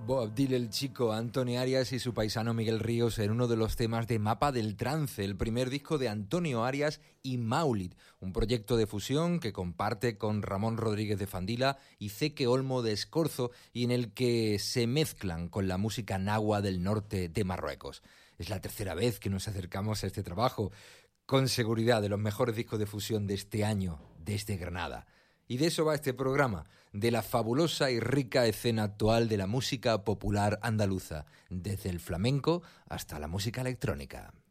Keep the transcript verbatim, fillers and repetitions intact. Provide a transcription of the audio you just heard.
Bob Dylan, el chico, Antonio Arias y su paisano Miguel Ríos en uno de los temas de Mapa del Trance, el primer disco de Antonio Arias y Maulit, un proyecto de fusión que comparte con Ramón Rodríguez de Fandila y Zeke Olmo de Escorzo y en el que se mezclan con la música nahua del norte de Marruecos. Es la tercera vez que nos acercamos a este trabajo, con seguridad de los mejores discos de fusión de este año desde Granada. Y de eso va este programa, de la fabulosa y rica escena actual de la música popular andaluza, desde el flamenco hasta la música electrónica.